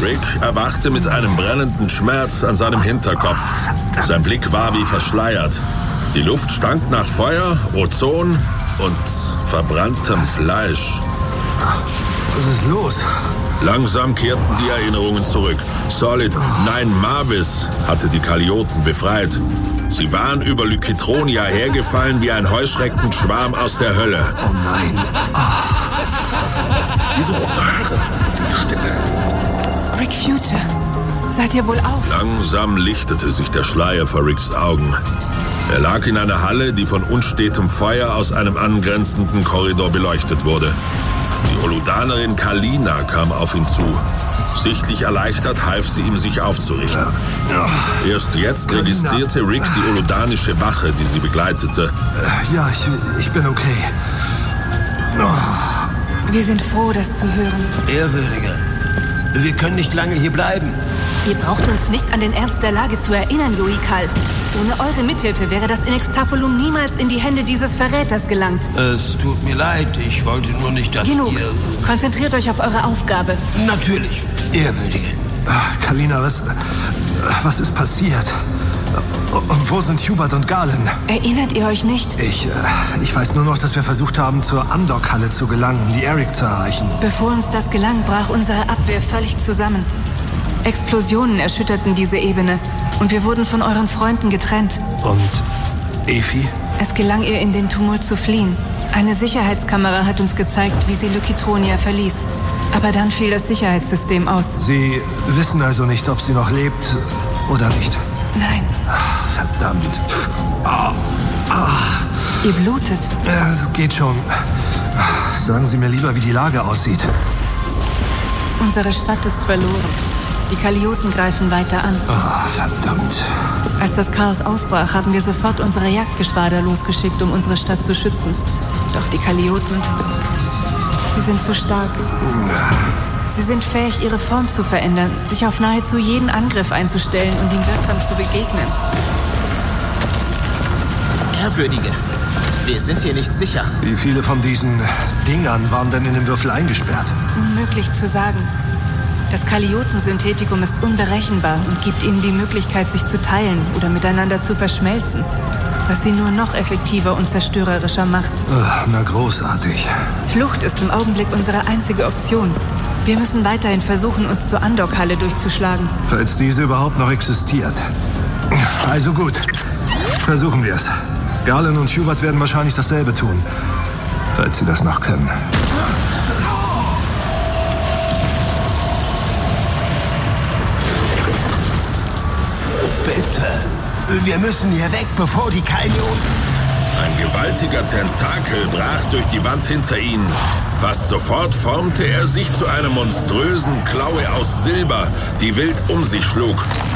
Rick erwachte mit einem brennenden Schmerz an seinem Hinterkopf. Sein Blick war wie verschleiert. Die Luft stank nach Feuer, Ozon und verbranntem Fleisch. Was ist los? Langsam kehrten die Erinnerungen zurück. Solid, nein, Mavis hatte die Kalioten befreit. Sie waren über Lykitronia hergefallen wie ein Heuschreckenschwarm aus der Hölle. Oh nein. Diese roten Haare und die Stimme. Rick Future, seid ihr wohl auf? Langsam lichtete sich der Schleier vor Ricks Augen. Er lag in einer Halle, die von unstetem Feuer aus einem angrenzenden Korridor beleuchtet wurde. Die Oludanerin Kalina kam auf ihn zu. Sichtlich erleichtert half sie ihm, sich aufzurichten. Erst jetzt registrierte Rick die oludanische Wache, die sie begleitete. Ja, ich bin okay. Wir sind froh, das zu hören. Ehrwürdiger, wir können nicht lange hier bleiben. Ihr braucht uns nicht an den Ernst der Lage zu erinnern, Loikal. Ohne eure Mithilfe wäre das Inextafolum niemals in die Hände dieses Verräters gelangt. Es tut mir leid, ich wollte nur nicht, dass Genug. ihr... Konzentriert euch auf eure Aufgabe. Natürlich, Ehrwürdige. Kalina, was ist passiert? Und wo sind Hubert und Galen? Erinnert ihr euch nicht? Ich weiß nur noch, dass wir versucht haben, zur Andock-Halle zu gelangen, um die Eric zu erreichen. Bevor uns das gelang, brach unsere Abwehr völlig zusammen. Explosionen erschütterten diese Ebene und wir wurden von euren Freunden getrennt. Und Efi? Es gelang ihr, in dem Tumult zu fliehen. Eine Sicherheitskamera hat uns gezeigt, wie sie Lykitronia verließ. Aber dann fiel das Sicherheitssystem aus. Sie wissen also nicht, ob sie noch lebt oder nicht? Nein. Verdammt. Ihr blutet. Ja, es geht schon. Sagen Sie mir lieber, wie die Lage aussieht. Unsere Stadt ist verloren. Die Kalioten greifen weiter an. Verdammt. Als das Chaos ausbrach, haben wir sofort unsere Jagdgeschwader losgeschickt, um unsere Stadt zu schützen. Doch die Kalioten, sie sind zu stark. Sie sind fähig, ihre Form zu verändern, sich auf nahezu jeden Angriff einzustellen und ihm wirksam zu begegnen. Ehrwürdige, wir sind hier nicht sicher. Wie viele von diesen Dingern waren denn in dem Würfel eingesperrt? Unmöglich zu sagen. Das Kaliotensynthetikum ist unberechenbar und gibt ihnen die Möglichkeit, sich zu teilen oder miteinander zu verschmelzen, was sie nur noch effektiver und zerstörerischer macht. Na großartig. Flucht ist im Augenblick unsere einzige Option. Wir müssen weiterhin versuchen, uns zur Andock-Halle durchzuschlagen. Falls diese überhaupt noch existiert. Also gut, versuchen wir es. Galen und Hubert werden wahrscheinlich dasselbe tun, falls sie das noch können. Bitte, wir müssen hier weg, bevor die Kalioten... Ein gewaltiger Tentakel brach durch die Wand hinter ihnen. Fast sofort formte er sich zu einer monströsen Klaue aus Silber, die wild um sich schlug.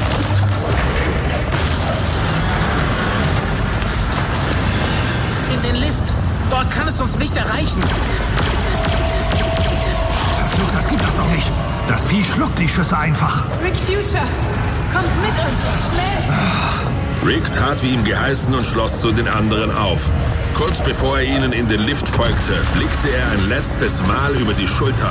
In den Lift. Dort kann es uns nicht erreichen. Verflucht, das gibt das noch nicht. Das Vieh schluckt die Schüsse einfach. Rick Future, kommt mit uns, schnell! Rick tat, wie ihm geheißen, und schloss zu den anderen auf. Kurz bevor er ihnen in den Lift folgte, blickte er ein letztes Mal über die Schulter.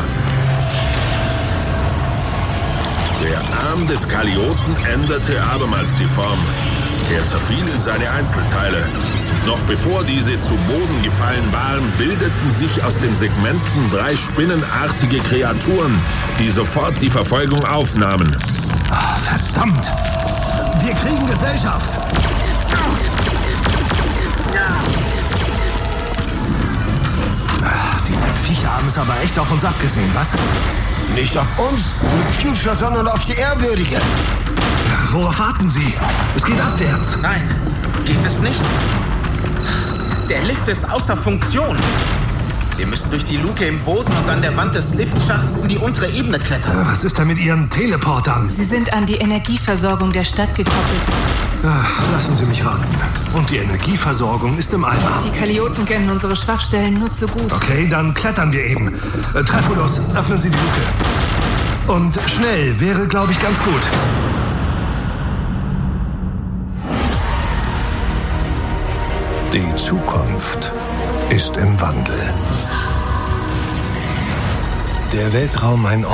Der Arm des Kalioten änderte abermals die Form. Er zerfiel in seine Einzelteile. Noch bevor diese zu Boden gefallen waren, bildeten sich aus den Segmenten 3 spinnenartige Kreaturen, die sofort die Verfolgung aufnahmen. Verdammt! Wir kriegen Gesellschaft! Diese Viecher haben es aber echt auf uns abgesehen, was? Nicht auf uns, Future, sondern auf die Ehrwürdige. Worauf warten Sie? Es geht abwärts. Nein, geht es nicht. Der Lift ist außer Funktion. Wir müssen durch die Luke im Boden und an der Wand des Liftschachts in die untere Ebene klettern. Was ist denn mit Ihren Teleportern? Sie sind an die Energieversorgung der Stadt gekoppelt. Lassen Sie mich raten. Und die Energieversorgung ist im Eimer. Die Kalioten kennen unsere Schwachstellen nur zu gut. Okay, dann klettern wir eben. Trefulos, öffnen Sie die Luke. Und schnell wäre, glaube ich, ganz gut. Die Zukunft ist im Wandel. Der Weltraum ein